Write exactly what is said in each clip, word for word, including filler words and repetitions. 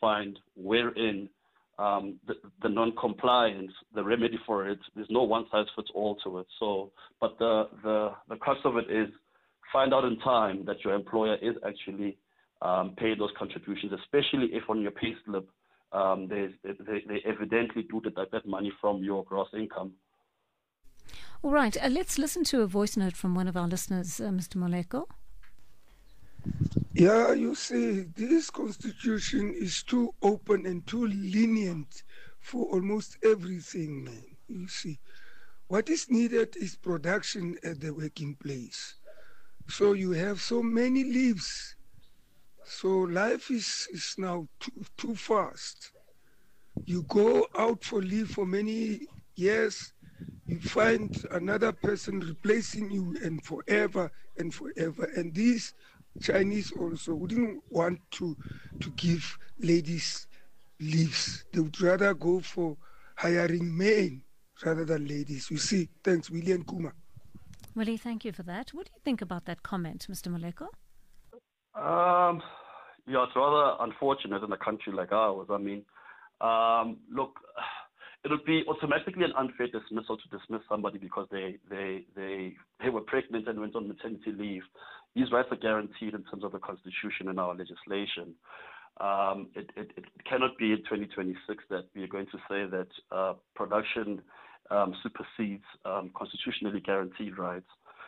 find wherein um, the, the non-compliance, the remedy for it, there's no one-size-fits-all to it. So, but the, the, the crux of it is find out in time that your employer is actually um, paying those contributions, especially if on your payslip um, they, they, they evidently do deduct that money from your gross income. All right, uh, let's listen to a voice note from one of our listeners, uh, Mister Moleko. Yeah, you see, this constitution is too open and too lenient for almost everything, man. You see, what is needed is production at the working place. So you have so many leaves. So life is, is now too, too fast. You go out for leave for many years, you find another person replacing you and forever and forever. And these Chinese also wouldn't want to to give ladies leaves. They would rather go for hiring men rather than ladies. You see, thanks, William Kuma. Willie, thank you for that. What do you think about that comment, Mister Moleko? Um, yeah, it's rather unfortunate in a country like ours. I mean, um, look, it would be automatically an unfair dismissal to dismiss somebody because they, they, they, they were pregnant and went on maternity leave. These rights are guaranteed in terms of the Constitution and our legislation. Um, it, it, it cannot be in twenty twenty-six that we are going to say that uh, production um, supersedes um, constitutionally guaranteed rights.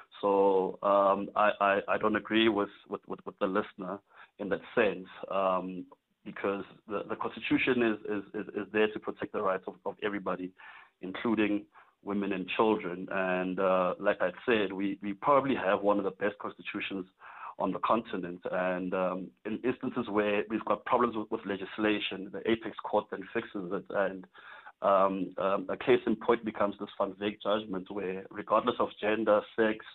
So um, I, I, I don't agree with, with, with, with the listener in that sense. Um, because the, the Constitution is, is, is there to protect the rights of, of everybody, including women and children. And uh, like I said, we, we probably have one of the best constitutions on the continent. And um, in instances where we've got problems with, with legislation, the apex court then fixes it. And um, um, a case in point becomes this Van Wyk judgment where regardless of gender, sex,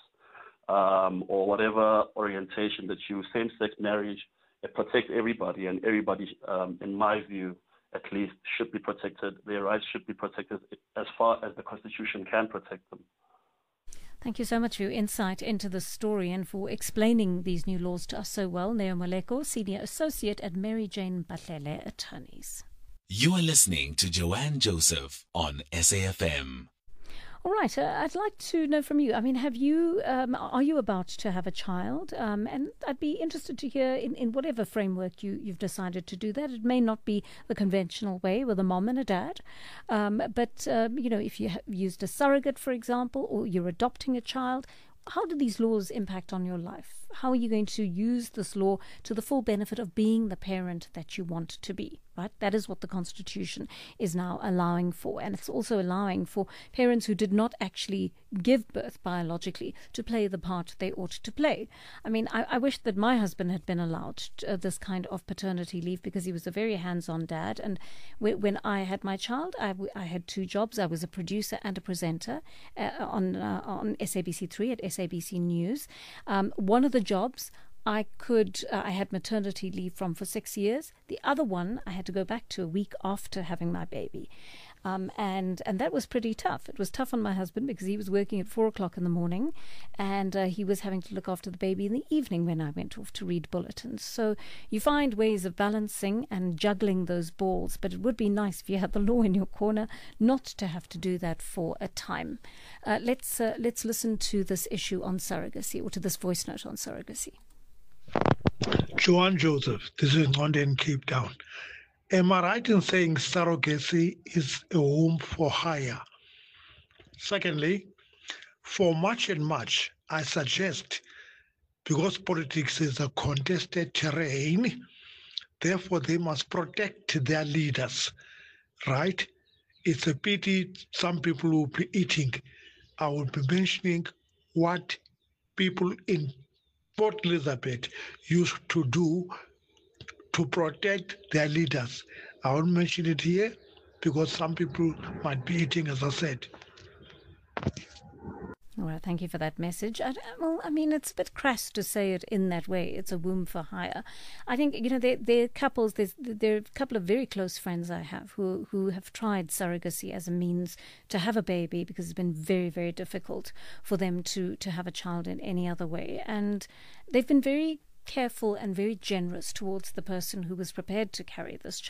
um, or whatever orientation that you, same-sex marriage, it protects everybody, and everybody, um, in my view, at least, should be protected. Their rights should be protected as far as the Constitution can protect them. Thank you so much for your insight into the story and for explaining these new laws to us so well. Neo Moleko, Senior Associate at Mary Jane Batlele Attorneys. You are listening to Joanne Joseph on S A F M. All right. Uh, I'd like to know from you. I mean, have you, um, are you about to have a child? Um, and I'd be interested to hear in, in whatever framework you, you've decided to do that. It may not be the conventional way with a mom and a dad. Um, but, um, you know, if you have used a surrogate, for example, or you're adopting a child, how do these laws impact on your life? How are you going to use this law to the full benefit of being the parent that you want to be, right? That is what the Constitution is now allowing for. And it's also allowing for parents who did not actually give birth biologically to play the part they ought to play. I mean, I, I wish that my husband had been allowed to, uh, this kind of paternity leave because he was a very hands-on dad. And w- when I had my child, I, w- I had two jobs. I was a producer and a presenter uh, on, uh, on S A B C three at S A B C News. Um, one of the jobs I could, uh, I had maternity leave from for six years. The other one I had to go back to a week after having my baby. Um, and, and that was pretty tough. It was tough on my husband because he was working at four o'clock in the morning and uh, he was having to look after the baby in the evening when I went off to read bulletins. So you find ways of balancing and juggling those balls, but it would be nice if you had the law in your corner not to have to do that for a time. Uh, let's, uh, let's listen to this issue on surrogacy, or to this voice note on surrogacy. Joanne Joseph, this is Ngonde in Cape Town. Am I right in saying surrogacy is a home for hire? Secondly, for much and much, I suggest, because politics is a contested terrain, therefore they must protect their leaders, right? It's a pity some people will be eating. I will be mentioning what people in Port Elizabeth used to do to protect their leaders. I won't mention it here because some people might be eating, as I said. All right, thank you for that message. I, well, I mean, it's a bit crass to say it in that way. It's a womb for hire. I think, you know, there, there are couples, there's, there are a couple of very close friends I have who, who have tried surrogacy as a means to have a baby because it's been very, very difficult for them to, to have a child in any other way. And they've been very careful and very generous towards the person who was prepared to carry this child.